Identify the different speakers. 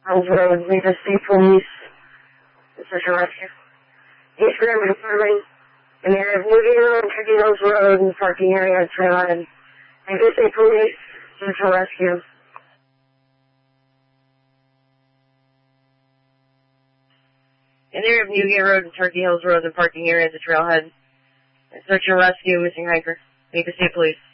Speaker 1: Road, Maple State Police, search and rescue. East Grand Department, in the area of Newgate Road, Turkey Hills Road, and the parking area at Trailhead. Maple State Police, search and rescue. In the area of Newgate Road and Turkey Hills Road, the parking area at the Trailhead. Search and rescue, missing hiker. Maple State Police.